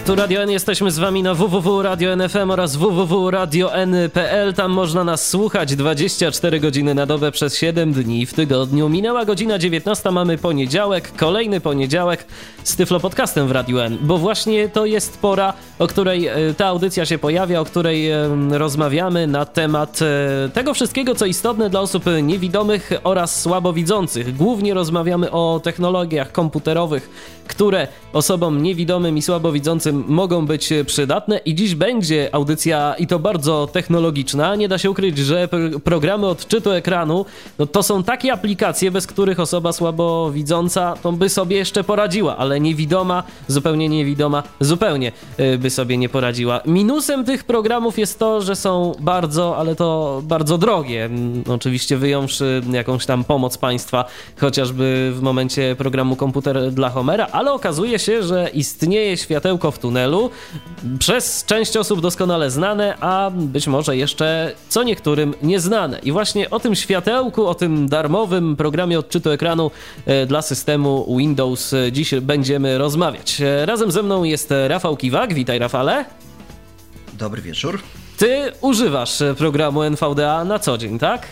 Tu Radio N, jesteśmy z wami na www.radio.n.fm oraz www.radio.n.pl. Tam można nas słuchać 24 godziny na dobę przez 7 dni w tygodniu. Minęła godzina 19, mamy poniedziałek, kolejny poniedziałek z Tyflo Podcastem w Radiu N, bo właśnie to jest pora, o której ta audycja się pojawia, o której rozmawiamy na temat tego wszystkiego, co istotne dla osób niewidomych oraz słabowidzących. Głównie rozmawiamy o technologiach komputerowych, które osobom niewidomym i słabowidzącym mogą być przydatne i dziś będzie audycja i to bardzo technologiczna. Nie da się ukryć, że programy odczytu ekranu to są takie aplikacje, bez których osoba słabowidząca to by sobie jeszcze poradziła, ale niewidoma, zupełnie by sobie nie poradziła. Minusem tych programów jest to, że są bardzo, ale to bardzo drogie. Oczywiście wyjąwszy jakąś tam pomoc państwa, chociażby w momencie programu Komputer dla Homera, ale okazuje się, że istnieje światełko w tunelu, przez część osób doskonale znane, a być może jeszcze co niektórym nieznane. I właśnie o tym światełku, o tym darmowym programie odczytu ekranu dla systemu Windows dziś będziemy rozmawiać. Razem ze mną jest Rafał Kiwak. Witaj, Rafale. Dobry wieczór. Ty używasz programu NVDA na co dzień, tak?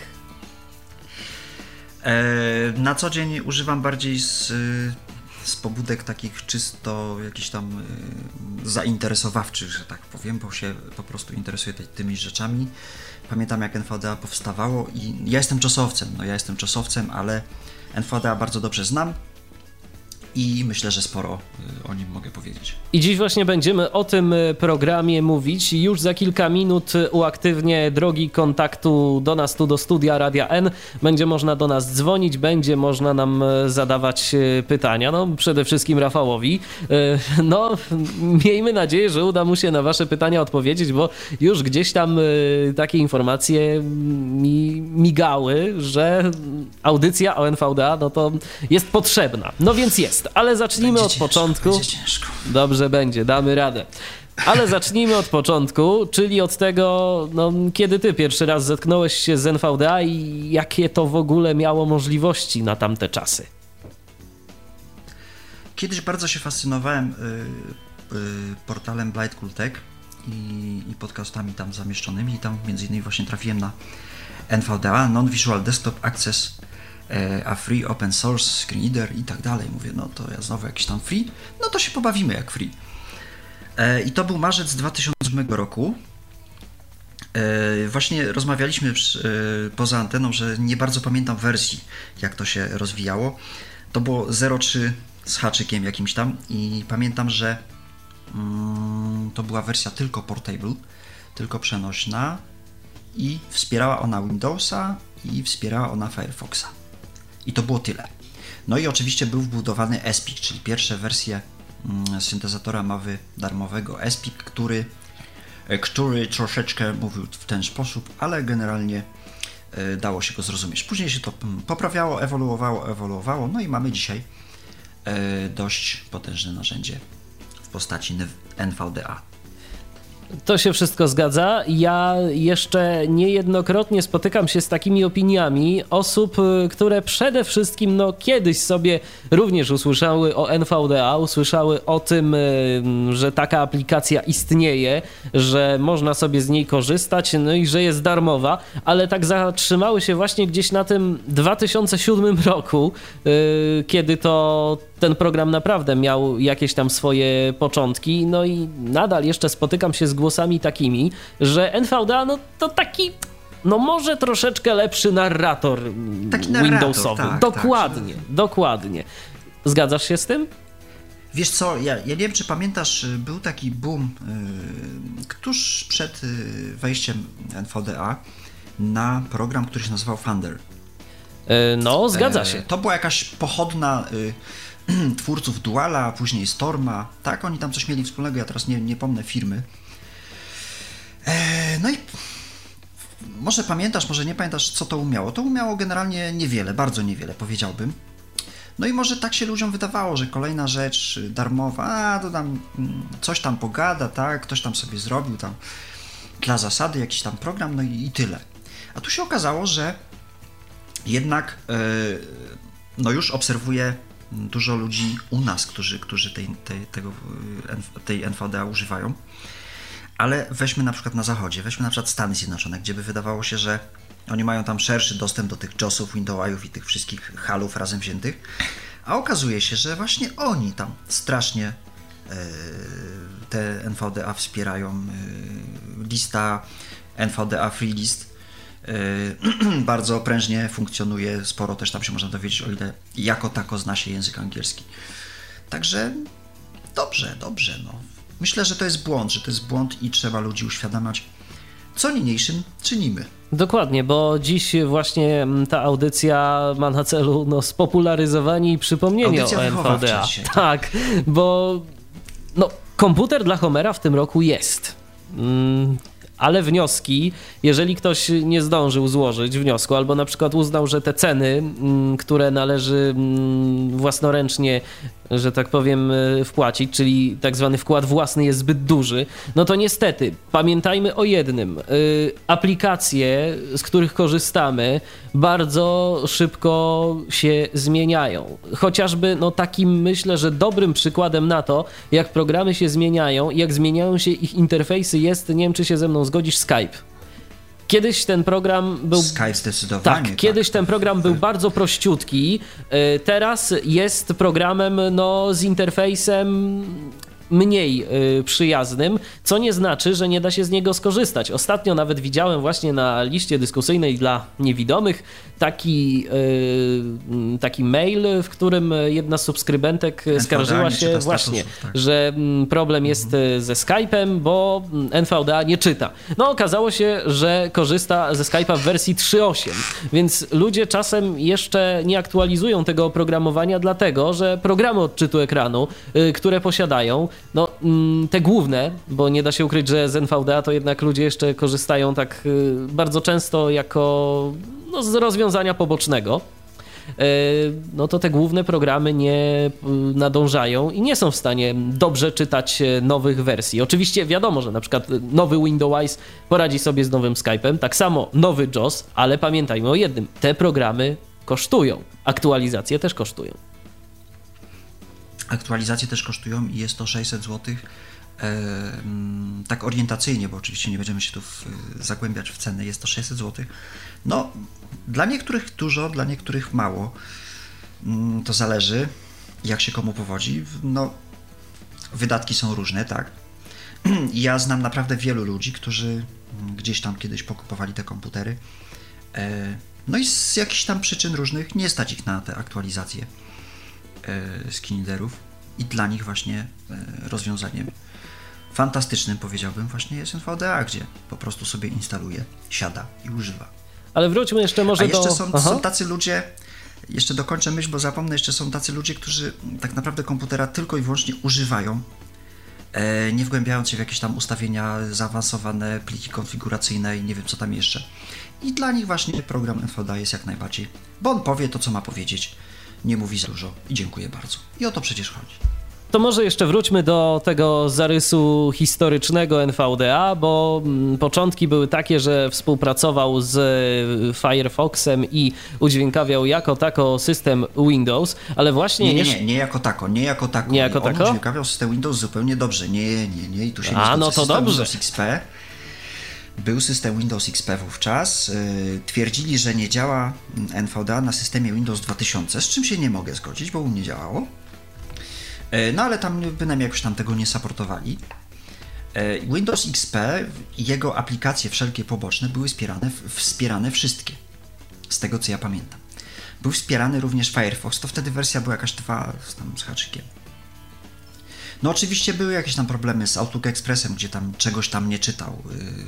Na co dzień używam bardziej z pobudek takich czysto jakichś tam zainteresowawczych, że tak powiem, bo się po prostu interesuję tymi rzeczami. Pamiętam, jak NVDA powstawało i ja jestem czasowcem, ale NVDA bardzo dobrze znam i myślę, że sporo o nim mogę powiedzieć. I dziś właśnie będziemy o tym programie mówić. Już za kilka minut uaktywnię drogi kontaktu do nas tu do studia Radia N. Będzie można do nas dzwonić, będzie można nam zadawać pytania. No przede wszystkim Rafałowi. No miejmy nadzieję, że uda mu się na wasze pytania odpowiedzieć, bo już gdzieś tam takie informacje mi migały, że audycja o NVDA no to jest potrzebna. No więc jest. Ale zacznijmy od początku. Będzie ciężko. Dobrze będzie, damy radę. Ale zacznijmy od początku, czyli od tego, kiedy ty pierwszy raz zetknąłeś się z NVDA i jakie to w ogóle miało możliwości na tamte czasy. Kiedyś bardzo się fascynowałem portalem Blind Cool Tech i podcastami tam zamieszczonymi i tam między innymi właśnie trafiłem na NVDA, Non-Visual Desktop Access, a free open source, screen reader i tak dalej. Mówię, no to ja znowu jakiś tam free, no to się pobawimy jak free. I to był marzec 2008 roku. Właśnie rozmawialiśmy poza anteną, że nie bardzo pamiętam wersji, jak to się rozwijało. To było 0.3 z haczykiem jakimś tam i pamiętam, że to była wersja tylko portable, tylko przenośna i wspierała ona Windowsa i wspierała ona Firefoxa. I to było tyle. No i oczywiście był wbudowany SPIC, czyli pierwsze wersje syntezatora mowy darmowego SPIC, który troszeczkę mówił w ten sposób, ale generalnie dało się go zrozumieć. Później się to poprawiało, ewoluowało, no i mamy dzisiaj dość potężne narzędzie w postaci NVDA. To się wszystko zgadza. Ja jeszcze niejednokrotnie spotykam się z takimi opiniami osób, które przede wszystkim kiedyś sobie również usłyszały o NVDA, usłyszały o tym, że taka aplikacja istnieje, że można sobie z niej korzystać, no i że jest darmowa, ale tak zatrzymały się właśnie gdzieś na tym 2007 roku, kiedy to ten program naprawdę miał jakieś tam swoje początki, no i nadal jeszcze spotykam się z głosami takimi, że NVDA to taki, może troszeczkę lepszy narrator Windowsowy. Tak, Dokładnie. Zgadzasz się z tym? Wiesz co, ja nie wiem, czy pamiętasz, był taki boom tuż przed wejściem NVDA na program, który się nazywał Thunder. Zgadza się. To była jakaś pochodna twórców Duala, a później Storma. Tak, oni tam coś mieli wspólnego, ja teraz nie pomnę firmy. No i może pamiętasz, może nie pamiętasz, co to umiało. To umiało generalnie niewiele, bardzo niewiele, powiedziałbym. No i może tak się ludziom wydawało, że kolejna rzecz darmowa, to tam coś tam pogada, tak, ktoś tam sobie zrobił tam dla zasady jakiś tam program, no i tyle. A tu się okazało, że jednak już obserwuję dużo ludzi u nas, którzy tej NVDA używają, ale weźmy na przykład na zachodzie, weźmy na przykład Stany Zjednoczone, gdzie by wydawało się, że oni mają tam szerszy dostęp do tych JOS-ów, Windows'ów i tych wszystkich halów razem wziętych, a okazuje się, że właśnie oni tam strasznie te NVDA wspierają. Lista NVDA Free List bardzo prężnie funkcjonuje, sporo też tam się można dowiedzieć, o ile jako tako zna się język angielski. Także dobrze. No. Myślę, że to jest błąd i trzeba ludzi uświadamiać, co niniejszym czynimy. Dokładnie, bo dziś właśnie ta audycja ma na celu spopularyzowanie i przypomnienie audycja o NVDA. Dzisiaj, tak, bo komputer dla Homera w tym roku jest. Ale wnioski, jeżeli ktoś nie zdążył złożyć wniosku, albo na przykład uznał, że te ceny, które należy własnoręcznie, że tak powiem, wpłacić, czyli tak zwany wkład własny jest zbyt duży, no to niestety pamiętajmy o jednym. Aplikacje, z których korzystamy, bardzo szybko się zmieniają. Chociażby takim, myślę, że dobrym przykładem na to, jak programy się zmieniają i jak zmieniają się ich interfejsy jest, nie wiem, czy się ze mną zgodzisz, Skype. Kiedyś ten program był... Skype zdecydowanie. Tak, kiedyś ten program był bardzo prościutki. Teraz jest programem z interfejsem mniej przyjaznym, co nie znaczy, że nie da się z niego skorzystać. Ostatnio nawet widziałem właśnie na liście dyskusyjnej dla niewidomych taki mail, w którym jedna z subskrybentek skarżyła się właśnie, statusów, tak, że problem jest ze Skype'em, bo NVDA nie czyta. Okazało się, że korzysta ze Skype'a w wersji 3.8, więc ludzie czasem jeszcze nie aktualizują tego oprogramowania, dlatego, że programy odczytu ekranu, które posiadają, te główne, bo nie da się ukryć, że z NVDA to jednak ludzie jeszcze korzystają tak bardzo często jako z rozwiązania pobocznego, to te główne programy nie nadążają i nie są w stanie dobrze czytać nowych wersji. Oczywiście wiadomo, że na przykład nowy Windows poradzi sobie z nowym Skype'em, tak samo nowy JOS, ale pamiętajmy o jednym, te programy kosztują, aktualizacje też kosztują. Aktualizacje też kosztują i jest to 600 zł. Tak orientacyjnie, bo oczywiście nie będziemy się tu zagłębiać w ceny, jest to 600 zł. Dla niektórych dużo, dla niektórych mało. To zależy, jak się komu powodzi. Wydatki są różne, tak. Ja znam naprawdę wielu ludzi, którzy gdzieś tam kiedyś pokupowali te komputery. I z jakichś tam przyczyn różnych nie stać ich na te aktualizacje skinliderów i dla nich właśnie rozwiązaniem fantastycznym, powiedziałbym, właśnie jest NVDA, gdzie po prostu sobie instaluje, siada i używa. Ale wróćmy jeszcze może do... A jeszcze są tacy ludzie, jeszcze dokończę myśl, bo zapomnę, jeszcze są tacy ludzie, którzy tak naprawdę komputera tylko i wyłącznie używają, nie wgłębiając się w jakieś tam ustawienia zaawansowane, pliki konfiguracyjne i nie wiem co tam jeszcze. I dla nich właśnie program NVDA jest jak najbardziej, bo on powie to, co ma powiedzieć, nie mówi za dużo i dziękuję bardzo. I o to przecież chodzi. To może jeszcze wróćmy do tego zarysu historycznego NVDA, bo początki były takie, że współpracował z Firefoxem i udźwiękawiał jako tako system Windows, ale właśnie... Nie jako tako. Nie jako tako? On udźwiękawiał system Windows zupełnie dobrze. Nie. I tu się nie to dobrze. Windows XP. Był system Windows XP wówczas. Twierdzili, że nie działa NVDA na systemie Windows 2000, z czym się nie mogę zgodzić, bo u mnie działało. Ale tam bynajmniej jakoś tam tego nie supportowali. Windows XP i jego aplikacje wszelkie poboczne były wspierane wszystkie. Z tego co ja pamiętam. Był wspierany również Firefox, to wtedy wersja była jakaś 2 z haczykiem. Oczywiście były jakieś tam problemy z Outlook Expressem, gdzie tam czegoś tam nie czytał,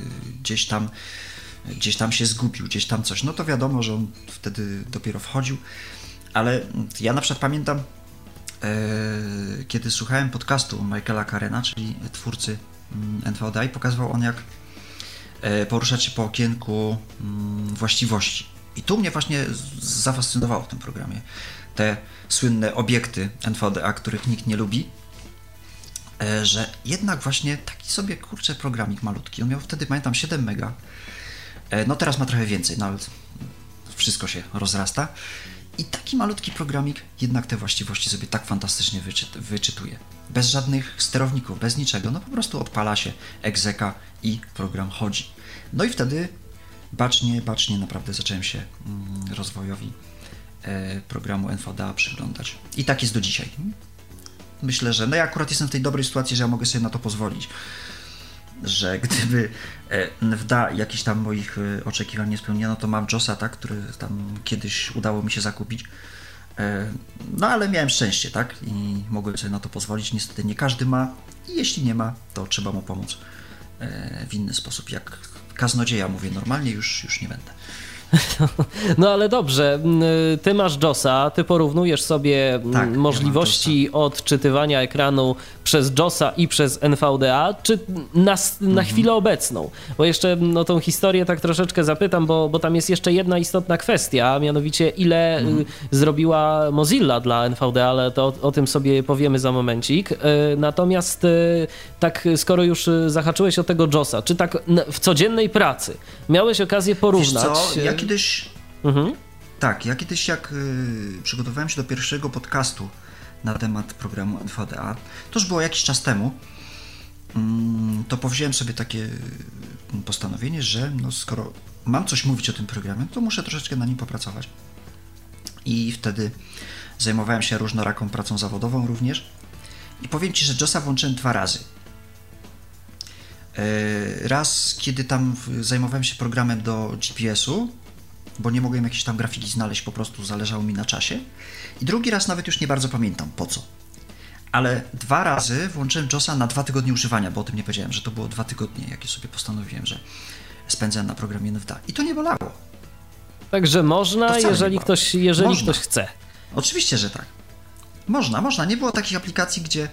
gdzieś tam się zgubił, gdzieś tam coś. To wiadomo, że on wtedy dopiero wchodził, ale ja na przykład pamiętam, kiedy słuchałem podcastu Michaela Carena, czyli twórcy NVDA, i pokazywał on, jak poruszać się po okienku właściwości. I tu mnie właśnie zafascynowało w tym programie. Te słynne obiekty NVDA, których nikt nie lubi, że jednak właśnie taki sobie, programik malutki. On miał wtedy, pamiętam, 7 mega. Teraz ma trochę więcej, ale wszystko się rozrasta. I taki malutki programik jednak te właściwości sobie tak fantastycznie wyczytuje. Bez żadnych sterowników, bez niczego. No po prostu odpala się egzeka i program chodzi. No i wtedy bacznie naprawdę zacząłem się rozwojowi programu NVDA przyglądać. I tak jest do dzisiaj. Myślę, że ja akurat jestem w tej dobrej sytuacji, że ja mogę sobie na to pozwolić. Że gdyby NVDA jakichś tam moich oczekiwań nie spełniono, to mam JOSa, tak, który tam kiedyś udało mi się zakupić. No ale miałem szczęście, tak, i mogłem sobie na to pozwolić. Niestety nie każdy ma i jeśli nie ma, to trzeba mu pomóc w inny sposób. Jak kaznodzieja mówię, normalnie już nie będę. No ale dobrze, ty masz JOSa, ty porównujesz sobie możliwości odczytywania ekranu przez JOSa i przez NVDA, czy na chwilę obecną? Bo jeszcze tą historię tak troszeczkę zapytam, bo tam jest jeszcze jedna istotna kwestia, a mianowicie ile zrobiła Mozilla dla NVDA, ale to o tym sobie powiemy za momencik. Natomiast tak, skoro już zahaczyłeś o tego JOSa, czy tak w codziennej pracy miałeś okazję porównać... Wiesz co, ja kiedyś... Ja kiedyś jak przygotowałem się do pierwszego podcastu na temat programu NVDA, to już było jakiś czas temu, to powziąłem sobie takie postanowienie, że skoro mam coś mówić o tym programie, to muszę troszeczkę na nim popracować. I wtedy zajmowałem się różnoraką pracą zawodową również. I powiem Ci, że JOSa włączyłem 2 razy. Raz, kiedy tam zajmowałem się programem do GPS-u, bo nie mogłem jakiejś tam grafiki znaleźć, po prostu zależało mi na czasie. I drugi raz nawet już nie bardzo pamiętam po co. Ale 2 razy włączyłem JOSa na 2 tygodnie używania, bo o tym nie powiedziałem, że to było 2 tygodnie, jakie sobie postanowiłem, że spędzę na programie NVDA. I to nie bolało. Także można, jeżeli ktoś chce. Oczywiście, że tak. Można. Nie było takich aplikacji, gdzie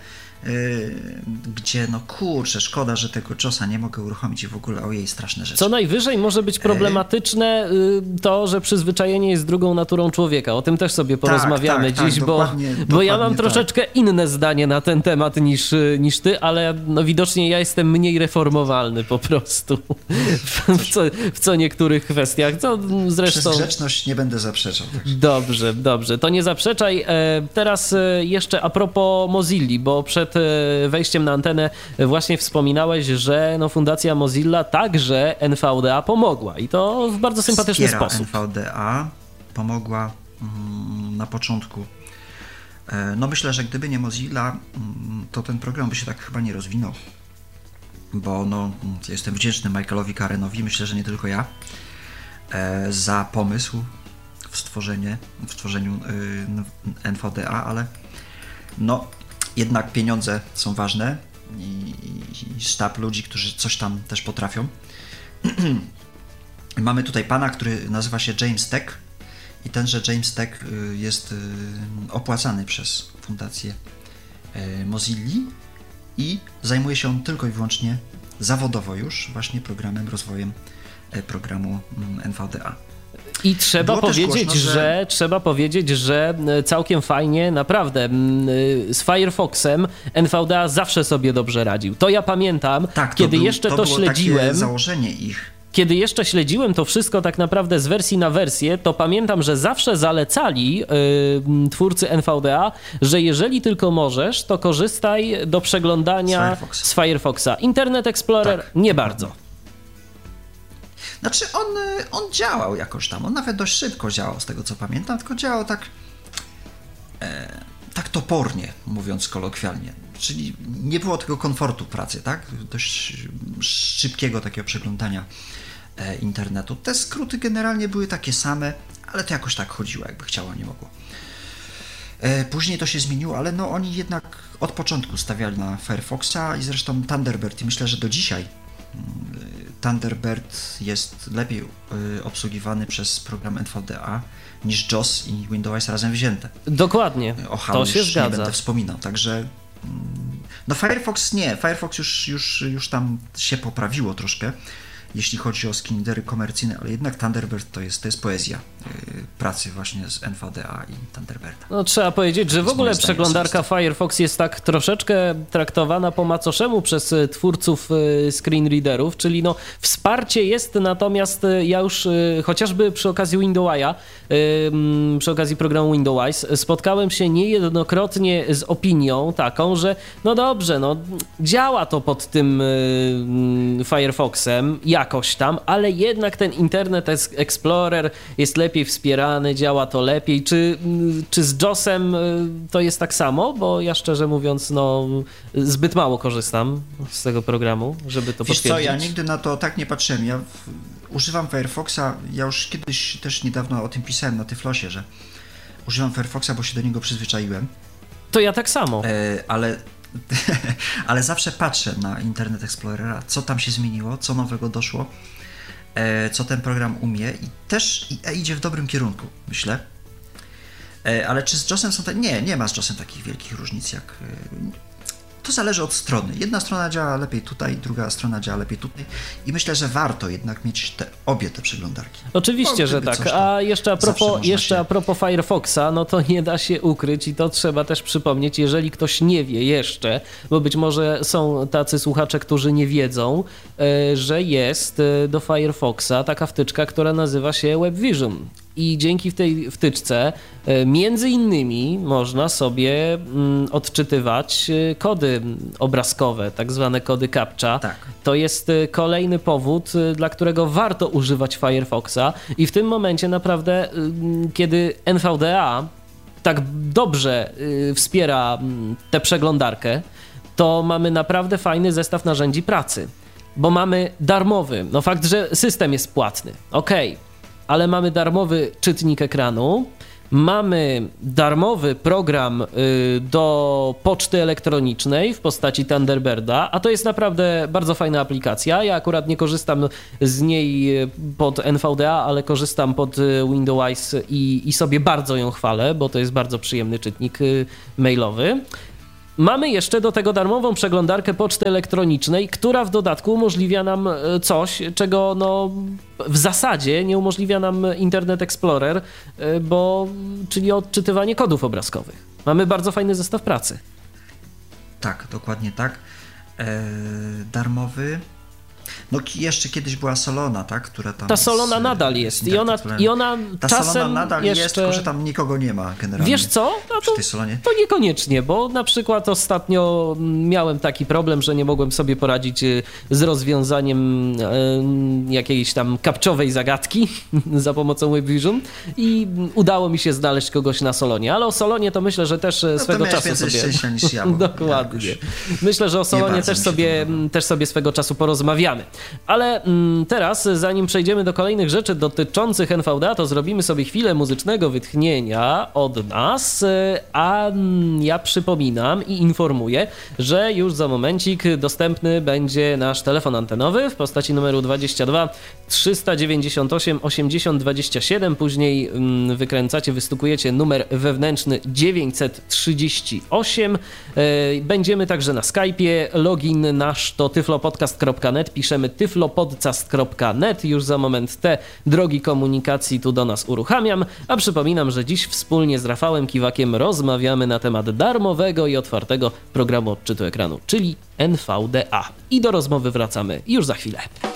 kurczę, szkoda, że tego JOSa nie mogę uruchomić i w ogóle ojej, straszne rzeczy. Co najwyżej może być problematyczne to, że przyzwyczajenie jest drugą naturą człowieka. O tym też sobie porozmawiamy dziś, bo ja mam troszeczkę inne zdanie na ten temat niż ty, ale widocznie ja jestem mniej reformowalny po prostu w co niektórych kwestiach. Zresztą... Przez grzeczność nie będę zaprzeczał. Tak. Dobrze, to nie zaprzeczaj. Teraz jeszcze a propos Mozilli, bo przed wejściem na antenę właśnie wspominałeś, że Fundacja Mozilla także NVDA pomogła i to w bardzo sympatyczny sposób. NVDA pomogła na początku. Myślę, że gdyby nie Mozilla, to ten program by się tak chyba nie rozwinął, bo jestem wdzięczny Michaelowi Carenowi, myślę, że nie tylko ja, za pomysł w stworzeniu NVDA, ale jednak pieniądze są ważne i sztab ludzi, którzy coś tam też potrafią. Mamy tutaj pana, który nazywa się James Tech i tenże James Tech jest opłacany przez Fundację Mozilli i zajmuje się on tylko i wyłącznie zawodowo już właśnie rozwojem programu NVDA. I trzeba powiedzieć, że całkiem fajnie, naprawdę, z Firefoxem NVDA zawsze sobie dobrze radził. To ja pamiętam, kiedy jeszcze to śledziłem. Takie założenie ich. Kiedy jeszcze śledziłem to wszystko tak naprawdę z wersji na wersję, to pamiętam, że zawsze zalecali twórcy NVDA, że jeżeli tylko możesz, to korzystaj do przeglądania z Firefoxa. Internet Explorer nie bardzo. Znaczy on działał jakoś tam, on nawet dość szybko działał z tego co pamiętam, tylko działał tak topornie, mówiąc kolokwialnie, czyli nie było tego komfortu pracy, tak? Dość szybkiego takiego przeglądania internetu. Te skróty generalnie były takie same, ale to jakoś tak chodziło, jakby chciało, nie mogło. Później to się zmieniło, ale oni jednak od początku stawiali na Firefoxa i zresztą Thunderbird i myślę, że do dzisiaj Thunderbird jest lepiej obsługiwany przez program NVDA niż JOS i Windows razem wzięte. Dokładnie, to się zgadza. Nie będę wspominał, także Firefox już tam się poprawiło troszkę jeśli chodzi o screenreadery komercyjne, ale jednak Thunderbird to jest poezja pracy właśnie z NVDA i Thunderbirda. No trzeba powiedzieć, że w ogóle przeglądarka Firefox jest tak troszeczkę traktowana po macoszemu przez twórców screenreaderów, czyli no wsparcie jest, natomiast ja już chociażby przy okazji Windowsa, przy okazji programu Windows spotkałem się niejednokrotnie z opinią taką, że no dobrze, no działa to pod tym Firefoxem jakoś tam, ale jednak ten Internet Explorer jest lepiej wspierany, działa to lepiej. Czy z JOS-em to jest tak samo? Bo ja szczerze mówiąc, no zbyt mało korzystam z tego programu, żeby to potwierdzić. Wiesz co, ja nigdy na to tak nie patrzyłem. Ja używam Firefoxa, ja już kiedyś też niedawno o tym pisałem na Tyflosie, że używam Firefoxa, bo się do niego przyzwyczaiłem. To ja tak samo. Ale zawsze patrzę na Internet Explorera, co tam się zmieniło, co nowego doszło, co ten program umie i też idzie w dobrym kierunku, myślę. Ale czy z JOS-em są nie ma z JOS-em takich wielkich różnic jak... To zależy od strony. Jedna strona działa lepiej tutaj, druga strona działa lepiej tutaj i myślę, że warto jednak mieć obie te przeglądarki. Oczywiście, że tak. A jeszcze a propos Firefoxa, no to nie da się ukryć i to trzeba też przypomnieć, jeżeli ktoś nie wie jeszcze, bo być może są tacy słuchacze, którzy nie wiedzą, że jest do Firefoxa taka wtyczka, która nazywa się WebVision. I dzięki tej wtyczce między innymi można sobie odczytywać kody obrazkowe, tak zwane kody CAPTCHA. Tak. To jest kolejny powód, dla którego warto używać Firefoxa i w tym momencie naprawdę, kiedy NVDA tak dobrze wspiera tę przeglądarkę, to mamy naprawdę fajny zestaw narzędzi pracy, bo mamy darmowy, no fakt, że system jest płatny, okej. Ale mamy darmowy czytnik ekranu, mamy darmowy program do poczty elektronicznej w postaci Thunderbirda, a to jest naprawdę bardzo fajna aplikacja. Ja akurat nie korzystam z niej pod NVDA, ale korzystam pod Windows i sobie bardzo ją chwalę, bo to jest bardzo przyjemny czytnik mailowy. Mamy jeszcze do tego darmową przeglądarkę poczty elektronicznej, która w dodatku umożliwia nam coś, czego no w zasadzie nie umożliwia nam Internet Explorer, czyli odczytywanie kodów obrazkowych. Mamy bardzo fajny zestaw pracy. Tak, dokładnie tak. Darmowy. No jeszcze kiedyś była Solona, tak? Która tam ta Solona nadal jest i ona ta czasem Solona nadal jeszcze... jest, tylko że tam nikogo nie ma generalnie. Wiesz co? No przy tej Solonie. To niekoniecznie, bo na przykład ostatnio miałem taki problem, że nie mogłem sobie poradzić z rozwiązaniem jakiejś tam kapczowej zagadki za pomocą WebVision i udało mi się znaleźć kogoś na Solonie, ale o Solonie to myślę, że też swego czasu więcej sobie... szczęścia niż ja. Dokładnie. Myślę, że o Solonie też sobie swego czasu porozmawiamy. Ale teraz, zanim przejdziemy do kolejnych rzeczy dotyczących NVDA, to zrobimy sobie chwilę muzycznego wytchnienia od nas, a ja przypominam i informuję, że już za momencik dostępny będzie nasz telefon antenowy w postaci numeru 22 398 80 27, później wykręcacie, wystukujecie numer wewnętrzny 938. Będziemy także na Skype'ie, login nasz to tyflopodcast.net, piszemy tyflopodcast.net. Już za moment te drogi komunikacji tu do nas uruchamiam, a przypominam, że dziś wspólnie z Rafałem Kiwakiem rozmawiamy na temat darmowego i otwartego programu odczytu ekranu, czyli NVDA. I do rozmowy wracamy już za chwilę.